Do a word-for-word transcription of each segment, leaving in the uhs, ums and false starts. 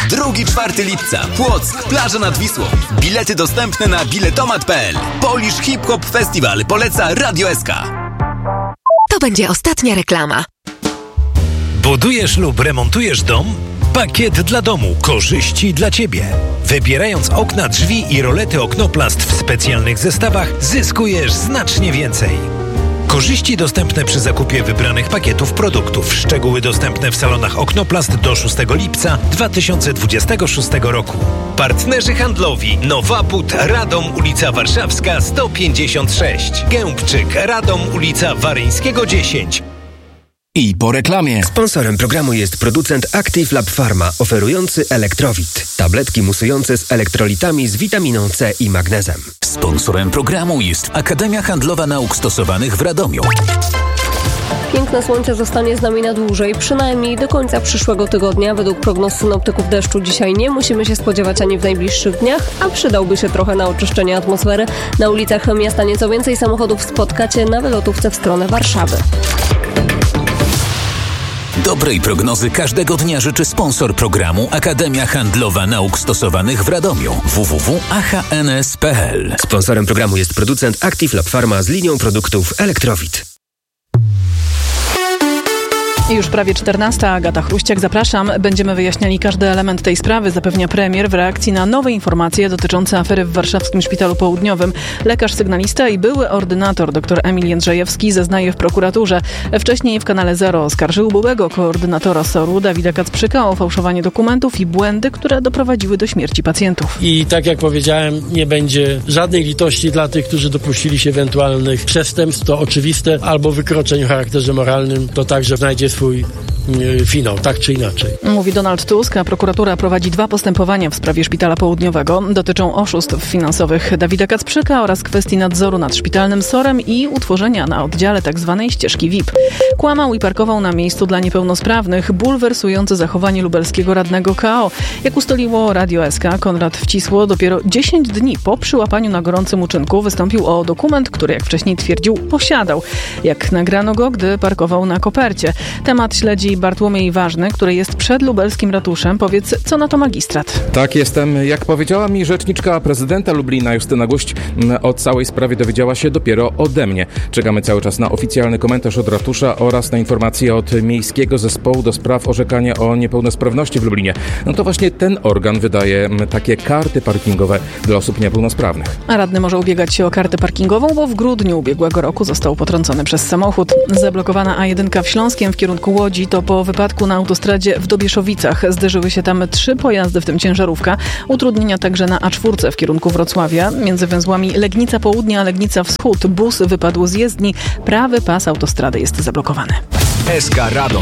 drugiego czwartego lipca. Płock, plaża nad Wisłą. Bilety dostępne na biletomat kropka p l. Polish Hip Hop Festival poleca Radio S K. To będzie ostatnia reklama. Budujesz lub remontujesz dom? Pakiet dla domu. Korzyści dla Ciebie. Wybierając okna, drzwi i rolety Oknoplast w specjalnych zestawach, zyskujesz znacznie więcej. Korzyści dostępne przy zakupie wybranych pakietów produktów. Szczegóły dostępne w salonach Oknoplast do szóstego lipca dwa tysiące dwudziestego szóstego roku. Partnerzy handlowi Nowaput, Radom, ulica Warszawska sto pięćdziesiąt sześć. Gębczyk, Radom, ulica Waryńskiego dziesięć. I po reklamie. Sponsorem programu jest producent Active Lab Pharma, oferujący Elektrowit. Tabletki musujące z elektrolitami z witaminą C i magnezem. Sponsorem programu jest Akademia Handlowa Nauk Stosowanych w Radomiu. Piękne słońce zostanie z nami na dłużej, przynajmniej do końca przyszłego tygodnia. Według prognoz synoptyków deszczu dzisiaj nie musimy się spodziewać ani w najbliższych dniach, a przydałby się trochę na oczyszczenie atmosfery. Na ulicach miasta nieco więcej samochodów spotkacie na wylotówce w stronę Warszawy. Dobrej prognozy każdego dnia życzy sponsor programu Akademia Handlowa Nauk Stosowanych w Radomiu. w w w kropka a h n s kropka p l. Sponsorem programu jest producent Active Lab Pharma z linią produktów Elektrowit. Już prawie czternasta. Agata Chruściak, zapraszam. Będziemy wyjaśniali każdy element tej sprawy, zapewnia premier w reakcji na nowe informacje dotyczące afery w warszawskim Szpitalu Południowym. Lekarz sygnalista i były ordynator dr Emil Jędrzejewski zeznaje w prokuraturze. Wcześniej w kanale Zero oskarżył byłego koordynatora soru Dawida Kacprzyka o fałszowanie dokumentów i błędy, które doprowadziły do śmierci pacjentów. I tak jak powiedziałem, nie będzie żadnej litości dla tych, którzy dopuścili się ewentualnych przestępstw, to oczywiste, albo wykroczeń o charakterze moralnym, to także znajdzie swój y, finał, tak czy inaczej. Mówi Donald Tusk, a prokuratura prowadzi dwa postępowania w sprawie Szpitala Południowego. Dotyczą oszustw finansowych Dawida Kacprzyka oraz kwestii nadzoru nad szpitalnym sorem i utworzenia na oddziale tzw. ścieżki V I P. Kłamał i parkował na miejscu dla niepełnosprawnych. Bulwersujące zachowanie lubelskiego radnego K O. Jak ustaliło Radio S K, Konrad Wcisło dopiero dziesięć dni po przyłapaniu na gorącym uczynku wystąpił o dokument, który, jak wcześniej twierdził, posiadał. Jak nagrano go, gdy parkował na kopercie. Temat śledzi Bartłomiej Ważny, który jest przed lubelskim ratuszem. Powiedz, co na to magistrat? Tak, jestem. Jak powiedziała mi rzeczniczka prezydenta Lublina Justyna Guść, o całej sprawie dowiedziała się dopiero ode mnie. Czekamy cały czas na oficjalny komentarz od ratusza oraz na informacje od Miejskiego Zespołu do spraw orzekania o niepełnosprawności w Lublinie. No to właśnie ten organ wydaje takie karty parkingowe dla osób niepełnosprawnych. A radny może ubiegać się o kartę parkingową, bo w grudniu ubiegłego roku został potrącony przez samochód. Zablokowana A jeden w Śląskiem w kierunku Łodzi to po wypadku na autostradzie w Dobieszowicach. Zderzyły się tam trzy pojazdy, w tym ciężarówka. Utrudnienia także na A cztery w kierunku Wrocławia. Między węzłami Legnica Południa a Legnica Wschód bus wypadł z jezdni. Prawy pas autostrady jest zablokowany. S K Radom.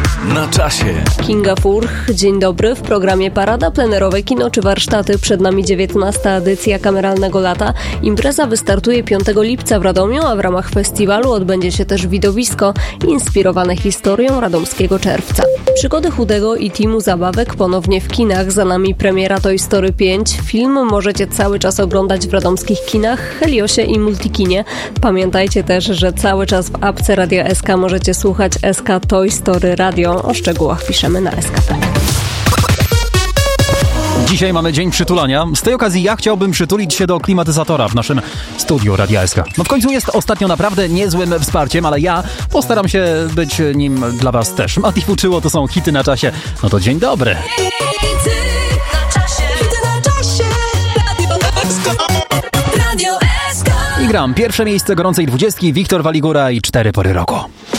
Na czasie. Kinga Furch, dzień dobry. W programie Parada Plenerowej Kino czy Warsztaty. Przed nami dziewiętnasta edycja Kameralnego Lata. Impreza wystartuje piątego lipca w Radomiu, a w ramach festiwalu odbędzie się też widowisko inspirowane historią radomskiego czerwca. Przygody Chudego i teamu zabawek ponownie w kinach. Za nami premiera Toy Story pięć. Film możecie cały czas oglądać w radomskich kinach, Heliosie i Multikinie. Pamiętajcie też, że cały czas w apce Radia S K możecie słuchać S K Toy Story Radio. O szczegółach piszemy na S K P. Dzisiaj mamy dzień przytulania. Z tej okazji ja chciałbym przytulić się do klimatyzatora w naszym studiu Radia S K. No w końcu jest ostatnio naprawdę niezłym wsparciem, ale ja postaram się być nim dla was też. Mati Fuczyło, to są hity na czasie. No to dzień dobry. Hity na czasie, hity na czasie. Radio S K. I gram pierwsze miejsce gorącej dwudziestki, Wiktor Waligura i cztery pory roku.